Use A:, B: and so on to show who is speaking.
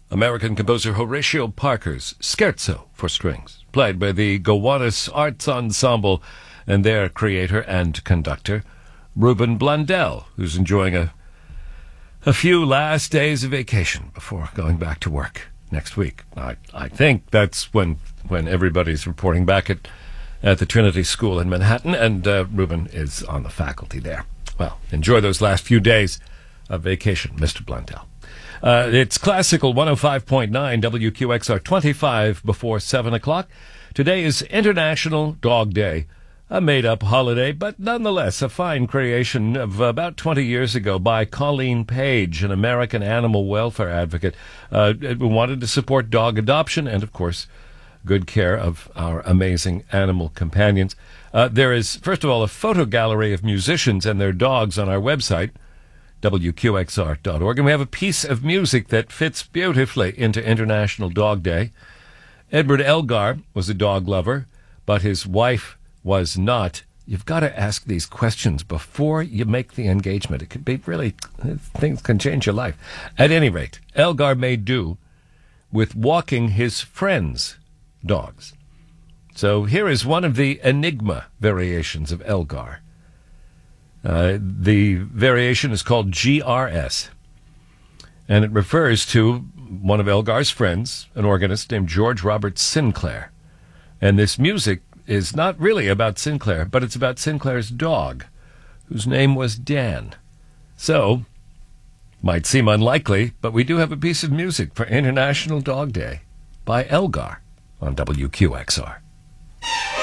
A: American composer Horatio Parker's Scherzo for Strings, played by the Gowanus Arts Ensemble and their creator and conductor, Ruben Blundell, who's enjoying a few last days of vacation before going back to work next week. I think that's when everybody's reporting back at the Trinity School in Manhattan, and Ruben is on the faculty there. Well, enjoy those last few days of vacation, Mr. Blundell. It's Classical 105.9 WQXR, 25 before 7 o'clock. Today is International Dog Day, a made-up holiday, but nonetheless a fine creation of about 20 years ago by Colleen Page, an American animal welfare advocate who wanted to support dog adoption and, of course, good care of our amazing animal companions. There is, first of all, a photo gallery of musicians and their dogs on our website, WQXR.org, and we have a piece of music that fits beautifully into International Dog Day. Edward Elgar was a dog lover, but his wife was not. You've got to ask these questions before you make the engagement. It could be really, things can change your life. At any rate, Elgar made do with walking his friends' dogs. So here is one of the Enigma variations of Elgar. The variation is called GRS, and it refers to one of Elgar's friends, an organist named George Robert Sinclair. And this music is not really about Sinclair, but it's about Sinclair's dog, whose name was Dan. So, might seem unlikely, but we do have a piece of music for International Dog Day by Elgar on WQXR.